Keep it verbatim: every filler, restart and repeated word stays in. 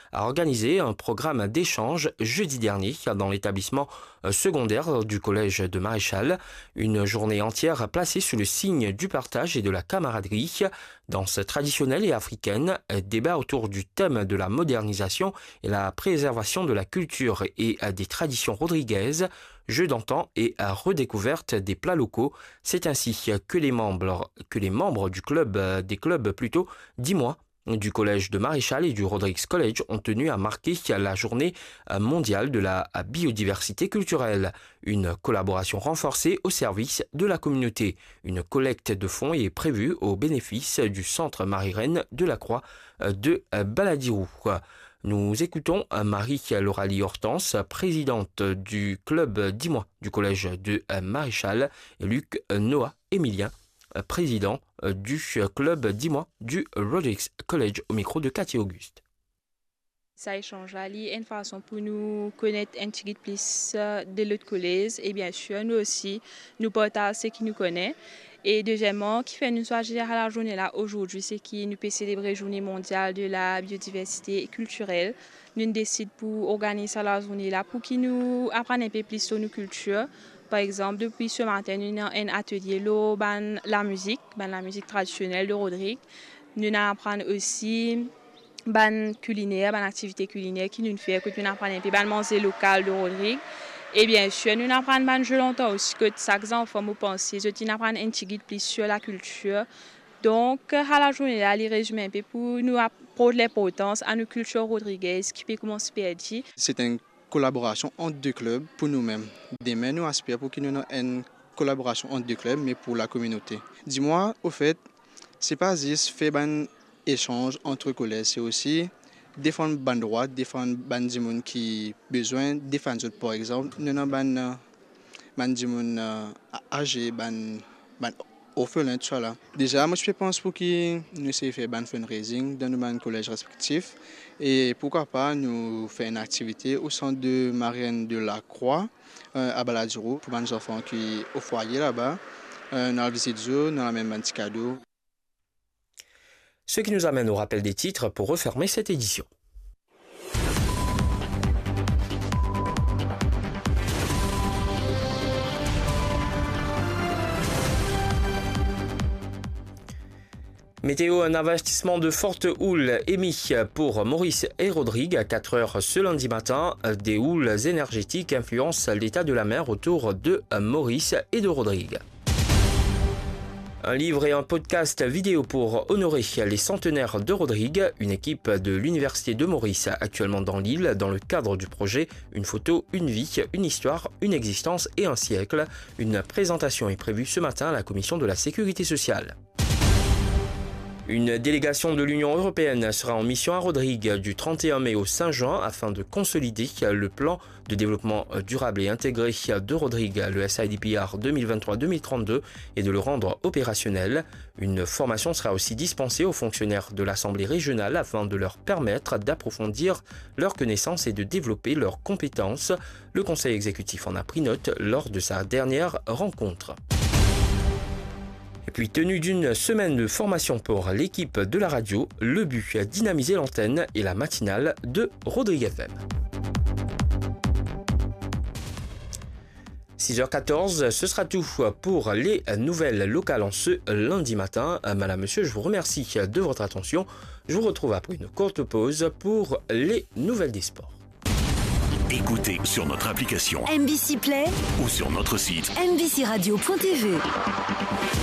a organisé un programme d'échange jeudi dernier dans l'établissement secondaire du collège de Maréchal. Une journée entière placée sous le signe du partage et de la camaraderie. Danse traditionnelle et africaine, débat autour du thème de la modernisation et la préservation de la culture et des traditions rodriguaises, jeux d'antan et redécouverte des plats locaux. C'est ainsi que les membres, que les membres du club, des clubs plutôt, dix mois, du collège de Maréchal et du Rodrigues College ont tenu à marquer la journée mondiale de la biodiversité culturelle. Une collaboration renforcée au service de la communauté. Une collecte de fonds est prévue au bénéfice du centre Marie-Reine de la Croix de Baladirou. Nous écoutons Marie-Lauralie Hortense, présidente du club dix mois du collège de Maréchal, et Luc Noah Emilien, président du club dix mois du Rodrigues College, au micro de Cathy Auguste. Ça échange là, c'est une façon pour nous connaître un petit peu plus de l'autre collège et bien sûr nous aussi nous partageons ce qui nous connaît. Et deuxièmement, qui fait nous choisir à la journée là aujourd'hui, c'est qui nous peut célébrer la journée mondiale de la biodiversité culturelle. Nous décidons pour organiser la journée là pour qu'ils nous apprennent un peu plus sur nos cultures. Par exemple, depuis ce matin, nous avons un atelier sur la musique, la musique traditionnelle de Rodrigues. Nous apprenons aussi ban culinaire, ban activité culinaire qui nous fait que nous apprenons un peu ban manger local de Rodrigues. Et bien sûr, nous apprenons ban jeu longtemps aussi que chaque enfant nous pense, nous apprenons un petit peu plus sur la culture. Donc, à la journée là, les résumés un peu pour nous apprendre l'importance à nos cultures rodriguaises qui peut commencer à dire. C'est un collaboration entre deux clubs pour nous-mêmes. Demain, nous espérons pour qu'il y ait une collaboration entre deux clubs, mais pour la communauté. Dis-moi, au fait, ce n'est pas juste faire un échange entre collègues, c'est aussi défendre ban droit, défendre ban du monde qui a besoin, défendre d'autres. Par exemple, nous avons ban ban du monde âgé, ban ban orphelin, tout ça là. Déjà, moi je pense pour qu'ils nous essayent de faire ban fundraising dans nos collèges respectifs et pourquoi pas nous faire une activité au centre de Marie-Reine de la Croix euh, à Baladirou pour les enfants qui au foyer là-bas, euh, dans la visite zoo, dans la même petit cadeau. Ce qui nous amène au rappel des titres pour refermer cette édition. Météo, un investissement de forte houle émis pour Maurice et Rodrigues à quatre heures ce lundi matin. Des houles énergétiques influencent l'état de la mer autour de Maurice et de Rodrigues. Un livre et un podcast vidéo pour honorer les centenaires de Rodrigues. Une équipe de l'Université de Maurice actuellement dans l'île dans le cadre du projet Une photo, une vie, une histoire, une existence et un siècle. Une présentation est prévue ce matin à la Commission de la Sécurité sociale. Une délégation de l'Union européenne sera en mission à Rodrigues du trente et un mai au cinq juin afin de consolider le plan de développement durable et intégré de Rodrigues, le S I D P R deux mille vingt-trois deux mille trente-deux, et de le rendre opérationnel. Une formation sera aussi dispensée aux fonctionnaires de l'Assemblée régionale afin de leur permettre d'approfondir leurs connaissances et de développer leurs compétences. Le Conseil exécutif en a pris note lors de sa dernière rencontre. Et puis, tenue d'une semaine de formation pour l'équipe de la radio, le but, dynamiser l'antenne et la matinale de Rodrigues F M. six heures quatorze, ce sera tout pour les nouvelles locales en ce lundi matin. Madame, monsieur, je vous remercie de votre attention. Je vous retrouve après une courte pause pour les nouvelles des sports. Écoutez sur notre application M B C Play ou sur notre site m b c radio point t v.